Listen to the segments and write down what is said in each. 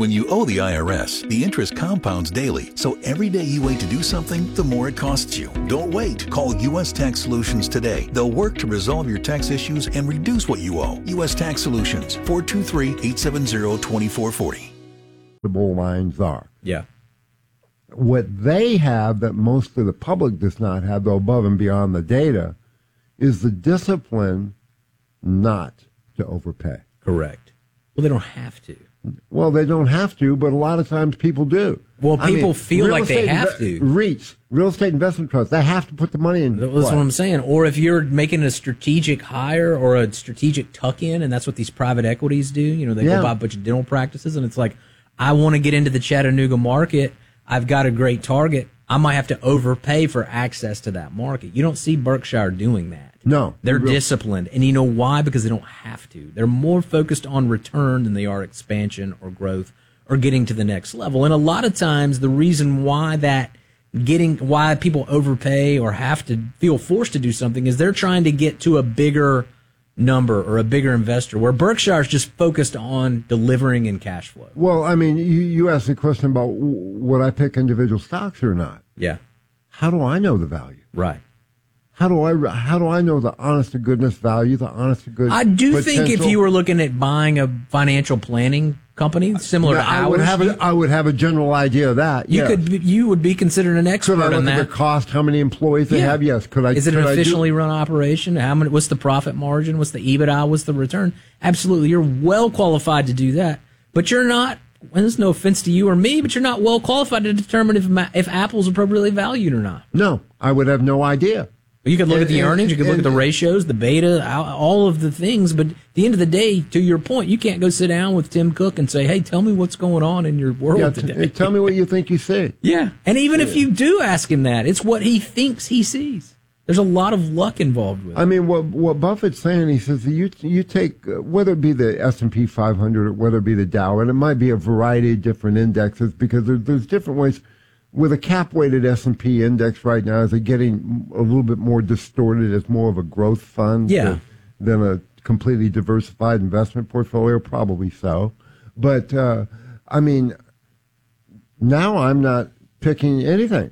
When you owe the IRS, the interest compounds daily, so every day you wait to do something, the more it costs you. Don't wait. Call U.S. Tax Solutions today. They'll work to resolve your tax issues and reduce what you owe. U.S. Tax Solutions, 423-870-2440. The bull lines are. Yeah. What they have that most of the public does not have, though above and beyond the data, is the discipline not to overpay. Correct. Well, they don't have to. Well, they don't have to, but a lot of times people do. Well, people feel like they have to. REITs, real estate investment trusts, they have to put the money in. That's what I'm saying. Or if you're making a strategic hire or a strategic tuck-in, and that's what these private equities do, they go buy a bunch of dental practices, and it's like, I want to get into the Chattanooga market. I've got a great target. I might have to overpay for access to that market. You don't see Berkshire doing that. No. They're disciplined. And you know why? Because they don't have to. They're more focused on return than they are expansion or growth or getting to the next level. And a lot of times the reason why why people overpay or have to feel forced to do something is they're trying to get to a bigger number or a bigger investor, where Berkshire's just focused on delivering in cash flow. Well, I mean, you asked the question about would I pick individual stocks or not. Yeah. How do I know the value? Right. How do I know the honest to goodness value, the honest to goodness I do potential? think if you were looking at buying a financial planning company similar to ours, I would have a general idea of that. You would be considered an expert on that. Could I look at the cost, how many employees they have? Yes. Could I? Is it an efficiently run operation? What's the profit margin? What's the EBITDA? What's the return? Absolutely, you're well qualified to do that, but you're not. And there's no offense to you or me, but you're not well qualified to determine if Apple's appropriately valued or not. No, I would have no idea. You could look at the earnings, you could look at the ratios, the beta, all of the things, but at the end of the day, to your point, you can't go sit down with Tim Cook and say, hey, tell me what's going on in your world today. Tell me what you think you see. Yeah, and even if you do ask him that, it's what he thinks he sees. There's a lot of luck involved with it. I mean, what Buffett's saying, he says, you take, whether it be the S&P 500 or whether it be the Dow, and it might be a variety of different indexes, because there's different ways. With a cap-weighted S&P index right now, is it getting a little bit more distorted as more of a growth fund than a completely diversified investment portfolio? Probably so. But, I mean, now I'm not picking anything.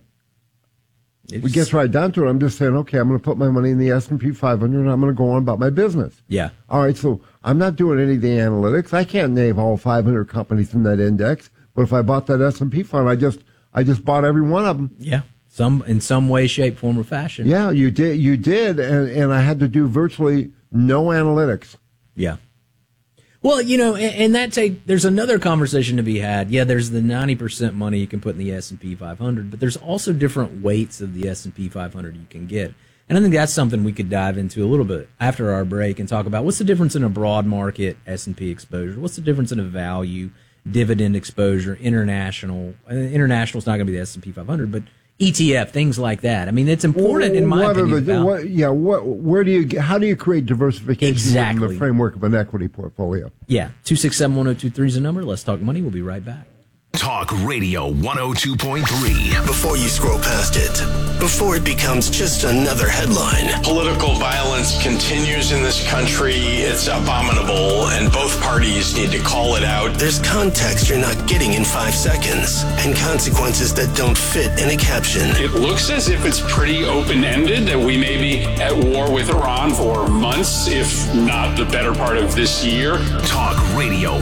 It gets right down to it. I'm just saying, okay, I'm going to put my money in the S&P 500 and I'm going to go on about my business. Yeah. All right, so I'm not doing any of the analytics. I can't name all 500 companies in that index. But if I bought that S&P fund, I just bought every one of them. Yeah, in some way, shape, form, or fashion. Yeah, you did, and I had to do virtually no analytics. Yeah. Well, and there's another conversation to be had. Yeah, there's the 90% money you can put in the S&P 500, but there's also different weights of the S&P 500 you can get. And I think that's something we could dive into a little bit after our break and talk about what's the difference in a broad market S&P exposure, what's the difference in a value dividend exposure, international. International's not going to be the S&P 500, but ETF, things like that. I mean, it's important in my opinion. How do you create diversification in the framework of an equity portfolio? Yeah, 267-1023 is the number. Let's talk money. We'll be right back. Talk Radio 102.3. Before you scroll past it, before it becomes just another headline. Political violence continues in this country. It's abominable, and both parties need to call it out. There's context you're not getting in 5 seconds, and consequences that don't fit in a caption. It looks as if it's pretty open-ended, that we may be at war with Iran for months, if not the better part of this year. Talk Radio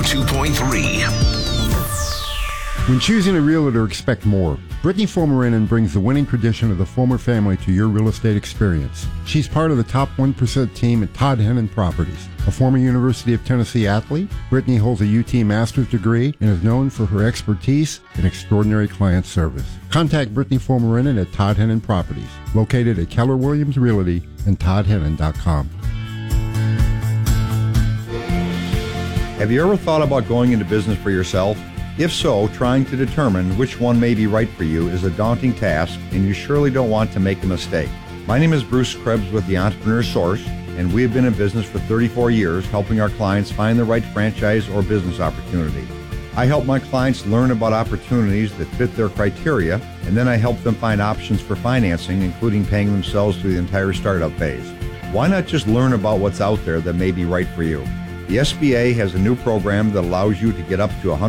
102.3. When choosing a realtor, expect more. Brittany Fomerinen brings the winning tradition of the Fomer family to your real estate experience. She's part of the top 1% team at Todd Hennon Properties. A former University of Tennessee athlete, Brittany holds a UT master's degree and is known for her expertise and extraordinary client service. Contact Brittany Fomerinen at Todd Hennon Properties, located at Keller Williams Realty and toddhennon.com. Have you ever thought about going into business for yourself? If so, trying to determine which one may be right for you is a daunting task, and you surely don't want to make a mistake. My name is Bruce Krebs with the Entrepreneur Source, and we have been in business for 34 years helping our clients find the right franchise or business opportunity. I help my clients learn about opportunities that fit their criteria, and then I help them find options for financing, including paying themselves through the entire startup phase. Why not just learn about what's out there that may be right for you? The SBA has a new program that allows you to get up to